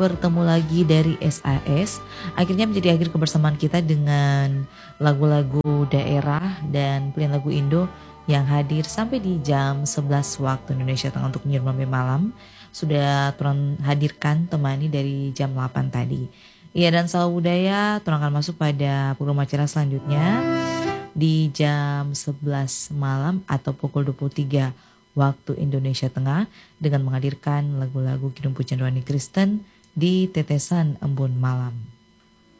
bertemu lagi dari SAS. Akhirnya menjadi akhir kebersamaan kita dengan lagu-lagu daerah dan pilihan lagu Indo yang hadir sampai di jam 11 waktu Indonesia Tengah untuk Nyirmame Malam. Sudah Tuhan hadirkan temani dari jam 8 tadi. Iya, dan Sawah Budaya Tuhan akan masuk pada program acara selanjutnya di jam 11 malam atau pukul 23 waktu Indonesia Tengah dengan menghadirkan lagu-lagu Kidung Pujian Rohani Kristen di Tetesan Embun Malam.